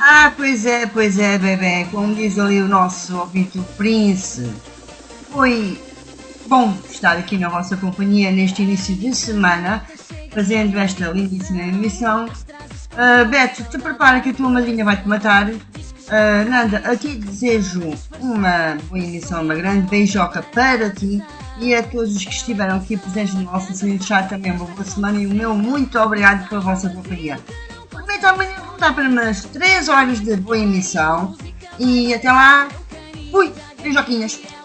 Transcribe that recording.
Pois é, bebê. Como diz ali o nosso ouvinte o Prince, foi bom estar aqui na vossa companhia neste início de semana, fazendo esta lindíssima emissão. Beto, te prepara que a tua madrinha vai-te matar. Nanda, a ti desejo uma boa emissão, uma grande beijoca para ti e a todos os que estiveram aqui presentes no nosso chat também uma boa semana e o meu muito obrigado pela vossa companhia. Prometo amanhã voltar para umas 3 horas de boa emissão e até lá, fui, beijoquinhas!